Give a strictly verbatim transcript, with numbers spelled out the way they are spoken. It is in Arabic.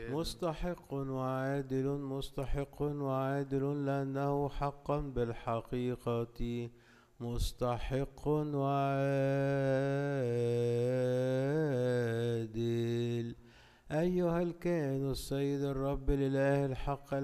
مستحق وعادل مستحق وعادل لأنه حقا بالحقيقة مستحق وعادل. أيها الكائن السيد الرب الإله الحق